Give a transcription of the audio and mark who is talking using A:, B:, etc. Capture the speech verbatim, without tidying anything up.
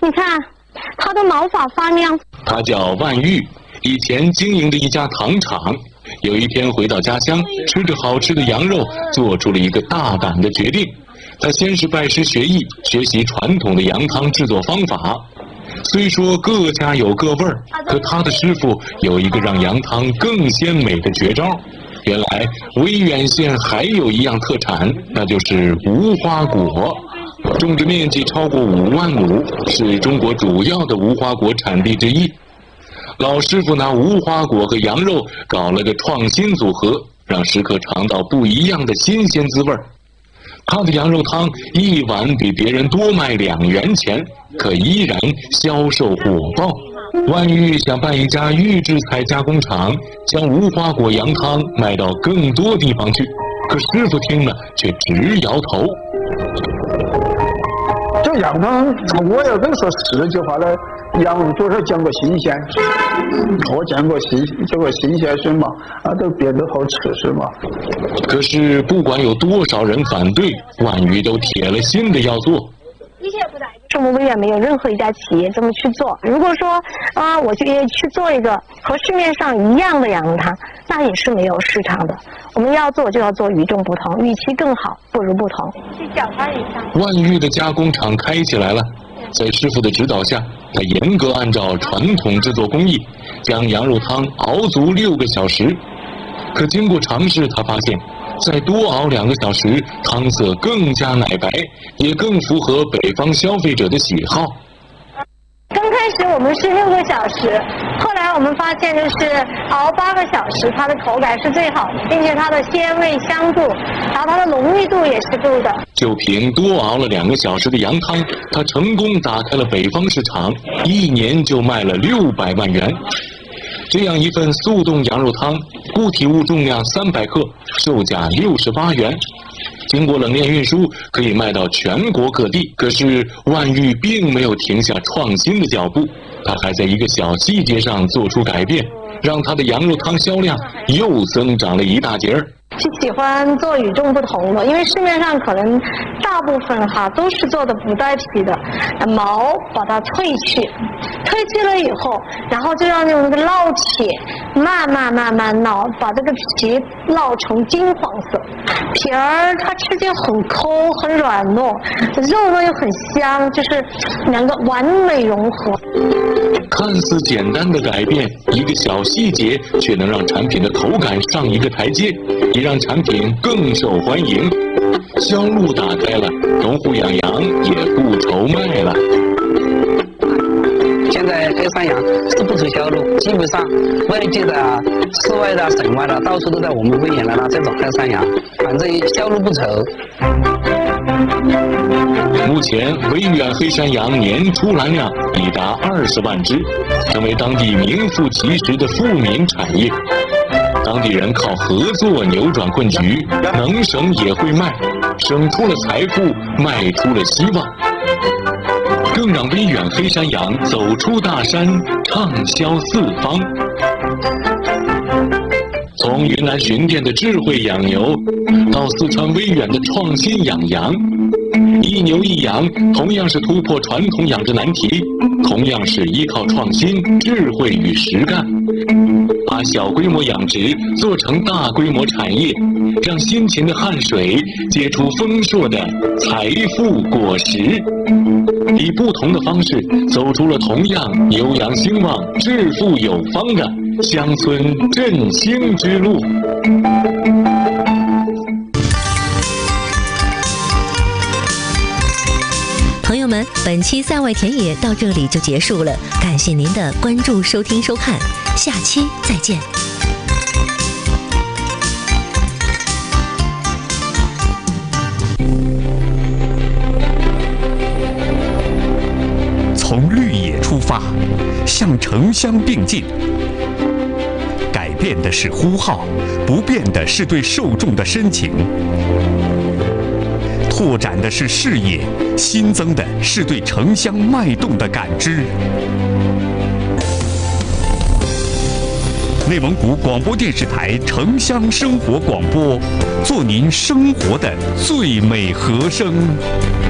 A: 你看，他的毛发发亮。
B: 他叫万玉，以前经营着一家糖厂。有一天回到家乡，吃着好吃的羊肉，做出了一个大胆的决定。他先是拜师学艺，学习传统的羊汤制作方法。虽说各家有各味儿，可他的师傅有一个让羊汤更鲜美的绝招。原来威远县还有一样特产，那就是无花果，种植面积超过五万亩，是中国主要的无花果产地之一。老师傅拿无花果和羊肉搞了个创新组合，让食客尝到不一样的新鲜滋味。他的羊肉汤一碗比别人多卖两元钱，可依然销售火爆。万玉想办一家预制菜加工厂，将无花果羊汤卖到更多地方去，可师傅听了却直摇头。
C: 这羊汤，我要跟说十句话呢，羊多少讲个新鲜，我见过新这个新鲜是嘛，啊，都别的好吃是嘛。
B: 可是不管有多少人反对，万玉都铁了心的要做。
A: 我们威远没有任何一家企业这么去做。如果说啊，我就去做一个和市面上一样的羊肉汤，那也是没有市场的。我们要做就要做与众不同，与其更好，不如不同。去搅它一下。
B: 万玉的加工厂开起来了，在师傅的指导下，他严格按照传统制作工艺，将羊肉汤熬足六个小时。可经过尝试，他发现再多熬两个小时，汤色更加奶白，也更符合北方消费者的喜好。
A: 刚开始我们是六个小时，后来我们发现就是熬八个小时，它的口感是最好的，并且它的鲜味香度，然后它的浓郁度也是够的。
B: 就凭多熬了两个小时的羊汤，他成功打开了北方市场，一年就卖了六百万元。这样一份速冻羊肉汤，固体物重量三百克，售价六十八元。经过冷链运输，可以卖到全国各地。可是万玉并没有停下创新的脚步，他还在一个小细节上做出改变，让他的羊肉汤销量又增长了一大截儿。
A: 是喜欢做与众不同的，因为市面上可能大部分哈都是做的不带皮的，毛把它褪去，褪去了以后，然后就要用那个烙铁慢慢慢慢烙，把这个皮烙成金黄色，皮儿它吃起很抠很软糯，肉呢又很香，就是两个完美融合。
B: 看似简单的改变，一个小细节却能让产品的口感上一个台阶，也让产品更受欢迎。销路打开了，农户养羊也不愁卖了。
D: 现在黑山羊是不愁销路，基本上外界的、市外的、省外的，到处都在我们威远来了这种黑山羊，反正销路不愁。
B: 目前威远黑山羊年出栏量已达二十万只，成为当地名副其实的富民产业。当地人靠合作扭转困局，能省也会卖，省出了财富，卖出了希望，更让威远黑山羊走出大山，畅销四方。从云南巡店的智慧养牛，到四川威远的创新养羊，一牛一羊同样是突破传统养殖难题，同样是依靠创新、智慧与实干，把小规模养殖做成大规模产业，让辛勤的汗水结出丰硕的财富果实，以不同的方式走出了同样牛羊兴旺、致富有方的乡村振兴之路。
E: 朋友们，本期在外田野到这里就结束了，感谢您的关注、收听、收看，下期再见。
F: 从绿野出发，向城乡并进。改变的是呼号，不变的是对受众的深情。拓展的是视野，新增的是对城乡脉动的感知。内蒙古广播电视台城乡生活广播，做您生活的最美和声。